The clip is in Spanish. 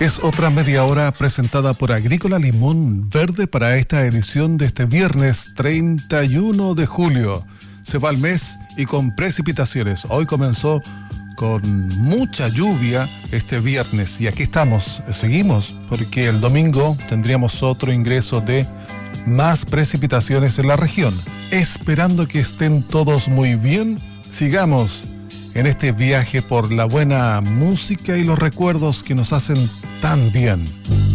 Es otra media hora presentada por Agrícola Limón Verde para esta edición de este viernes 31 de julio. Se va el mes y con precipitaciones. Hoy comenzó con mucha lluvia este viernes y aquí estamos, seguimos, porque el domingo tendríamos otro ingreso de más precipitaciones en la región. Esperando que estén todos muy bien, sigamos en este viaje por la buena música y los recuerdos que nos hacen tan bien.